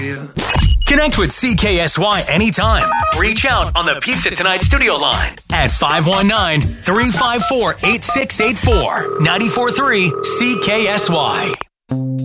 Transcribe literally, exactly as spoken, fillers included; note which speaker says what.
Speaker 1: Connect with C K S Y anytime. Reach out on the Pizza Tonight studio line at five one nine, three five four, eight six eight four. ninety-four point three C K S Y.